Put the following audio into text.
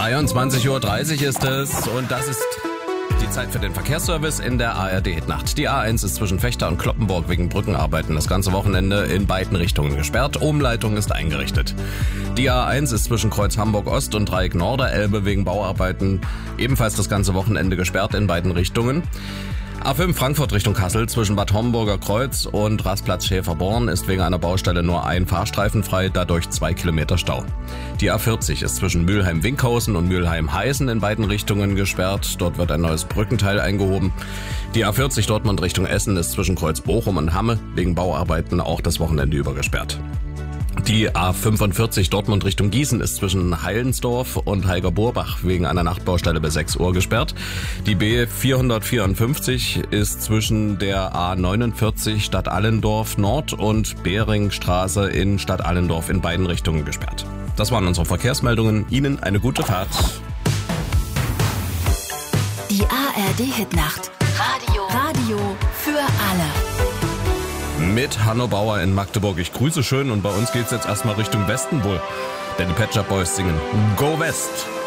23:30 Uhr ist es und das ist die Zeit für den Verkehrsservice in der ARD-Hitnacht. Die A1 ist zwischen Vechta und Cloppenburg wegen Brückenarbeiten das ganze Wochenende in beiden Richtungen gesperrt. Umleitung ist eingerichtet. Die A1 ist zwischen Kreuz Hamburg-Ost und Dreieck Norderelbe wegen Bauarbeiten ebenfalls das ganze Wochenende gesperrt in beiden Richtungen. A5 Frankfurt Richtung Kassel zwischen Bad Homburger Kreuz und Rastplatz Schäferborn ist wegen einer Baustelle nur ein Fahrstreifen frei, dadurch 2 Kilometer Stau. Die A40 ist zwischen Mülheim-Winkhausen und Mülheim-Heißen in beiden Richtungen gesperrt. Dort wird ein neues Brückenteil eingehoben. Die A40 Dortmund Richtung Essen ist zwischen Kreuz Bochum und Hamme wegen Bauarbeiten auch das Wochenende über gesperrt. Die A45 Dortmund Richtung Gießen ist zwischen Heilensdorf und Heiger-Burbach wegen einer Nachtbaustelle bis 6 Uhr gesperrt. Die B454 ist zwischen der A49 Stadt Allendorf Nord und Beringstraße in Stadt Allendorf in beiden Richtungen gesperrt. Das waren unsere Verkehrsmeldungen. Ihnen eine gute Fahrt. Die ARD-Hitnacht. Radio für alle. Mit Hanno Bauer in Magdeburg. Ich grüße schön und bei uns geht's jetzt erstmal Richtung Westen wohl. Denn die Pet Shop Boys singen Go West.